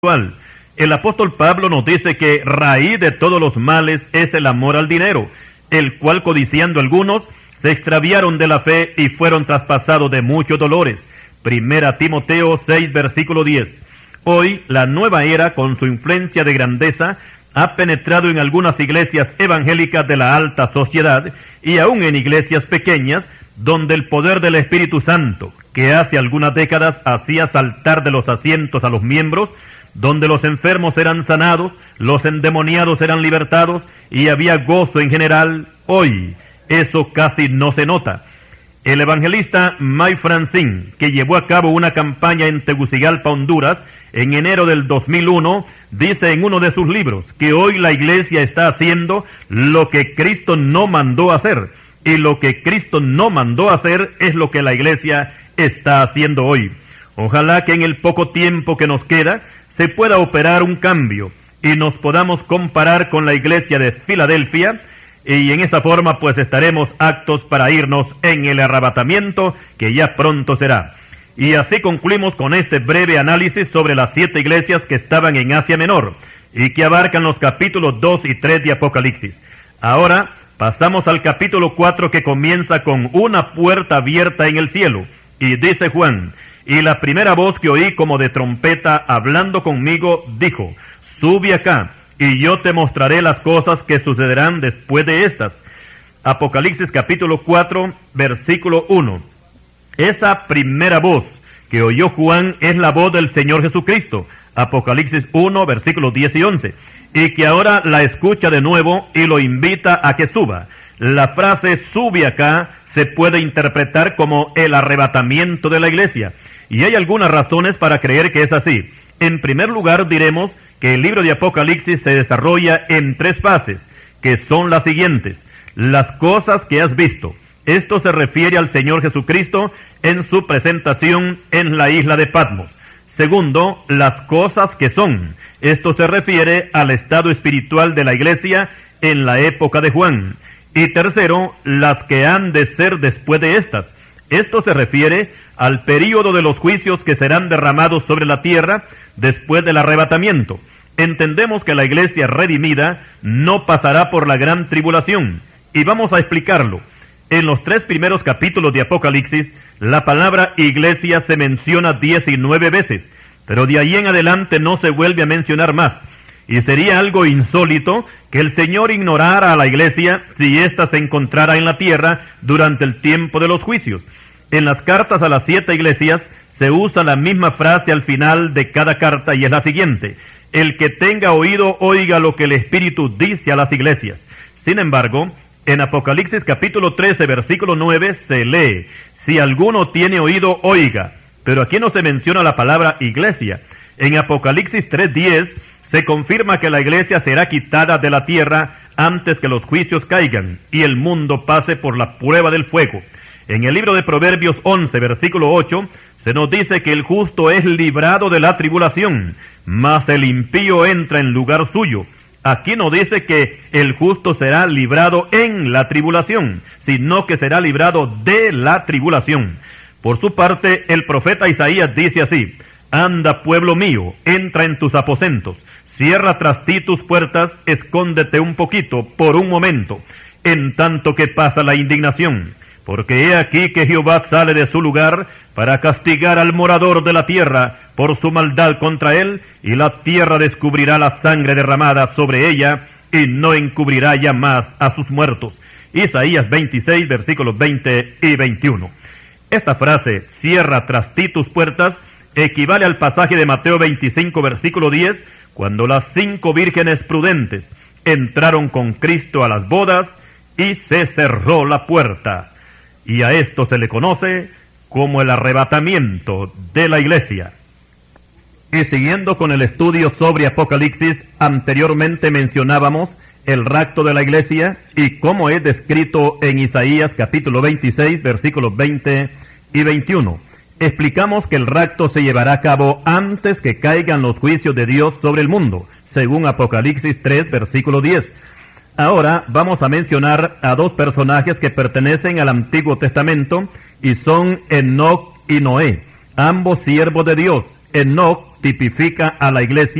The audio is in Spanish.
espiritual. El apóstol Pablo nos dice que raíz de todos los males es el amor al dinero, el cual codiciando algunos se extraviaron de la fe y fueron traspasados de muchos dolores. Primera Timoteo 6, versículo 10. Hoy, la nueva era, con su influencia de grandeza, ha penetrado en algunas iglesias evangélicas de la alta sociedad y aún en iglesias pequeñas, donde el poder del Espíritu Santo, que hace algunas décadas hacía saltar de los asientos a los miembros, donde los enfermos eran sanados, los endemoniados eran libertados y había gozo en general, hoy eso casi no se nota. El evangelista Mike Francine, que llevó a cabo una campaña en Tegucigalpa, Honduras, en enero del 2001, dice en uno de sus libros que hoy la iglesia está haciendo lo que Cristo no mandó hacer, y lo que Cristo no mandó hacer es lo que la iglesia está haciendo hoy. Ojalá que en el poco tiempo que nos queda se pueda operar un cambio y nos podamos comparar con la iglesia de Filadelfia, y en esa forma pues estaremos aptos para irnos en el arrebatamiento que ya pronto será. Y así concluimos con este breve análisis sobre las 7 iglesias que estaban en Asia Menor y que abarcan los capítulos 2 y 3 de Apocalipsis. Ahora pasamos al capítulo 4, que comienza con una puerta abierta en el cielo, y dice Juan: y la primera voz que oí como de trompeta hablando conmigo dijo: sube acá, y yo te mostraré las cosas que sucederán después de estas. Apocalipsis capítulo 4, versículo 1. Esa primera voz que oyó Juan es la voz del Señor Jesucristo. Apocalipsis 1, versículos 10 y 11. Y que ahora la escucha de nuevo y lo invita a que suba. La frase sube acá se puede interpretar como el arrebatamiento de la iglesia. Y hay algunas razones para creer que es así. En primer lugar, diremos que el libro de Apocalipsis se desarrolla en 3 fases, que son las siguientes: las cosas que has visto. Esto se refiere al Señor Jesucristo en su presentación en la isla de Patmos. Segundo, las cosas que son. Esto se refiere al estado espiritual de la iglesia en la época de Juan. Y tercero, las que han de ser después de estas. Esto se refiere al período de los juicios que serán derramados sobre la tierra después del arrebatamiento. Entendemos que la iglesia redimida no pasará por la gran tribulación, y vamos a explicarlo. En los 3 primeros capítulos de Apocalipsis, la palabra iglesia se menciona 19 veces, pero de ahí en adelante no se vuelve a mencionar más. Y sería algo insólito que el Señor ignorara a la iglesia si ésta se encontrara en la tierra durante el tiempo de los juicios. En las cartas a las 7 iglesias se usa la misma frase al final de cada carta, y es la siguiente: el que tenga oído oiga lo que el Espíritu dice a las iglesias. Sin embargo, en Apocalipsis capítulo 13, versículo 9 se lee: si alguno tiene oído oiga. Pero aquí no se menciona la palabra iglesia. En Apocalipsis 3:10 se confirma que la iglesia será quitada de la tierra antes que los juicios caigan y el mundo pase por la prueba del fuego. En el libro de Proverbios 11, versículo 8, se nos dice que el justo es librado de la tribulación, mas el impío entra en lugar suyo. Aquí no dice que el justo será librado en la tribulación, sino que será librado de la tribulación. Por su parte, el profeta Isaías dice así: anda, pueblo mío, entra en tus aposentos, cierra tras ti tus puertas, escóndete un poquito, por un momento, en tanto que pasa la indignación. Porque he aquí que Jehová sale de su lugar para castigar al morador de la tierra por su maldad contra él, y la tierra descubrirá la sangre derramada sobre ella, y no encubrirá ya más a sus muertos. Isaías 26, versículos 20 y 21. Esta frase, cierra tras ti tus puertas, equivale al pasaje de Mateo 25, versículo 10, cuando las 5 vírgenes prudentes entraron con Cristo a las bodas y se cerró la puerta. Y a esto se le conoce como el arrebatamiento de la iglesia. Y siguiendo con el estudio sobre Apocalipsis, anteriormente mencionábamos el rapto de la iglesia y cómo es descrito en Isaías capítulo 26, versículos 20 y 21. Explicamos que el rapto se llevará a cabo antes que caigan los juicios de Dios sobre el mundo, según Apocalipsis 3, versículo 10. Ahora vamos a mencionar a 2 personajes que pertenecen al Antiguo Testamento y son Enoc y Noé, ambos siervos de Dios. Enoc tipifica a la iglesia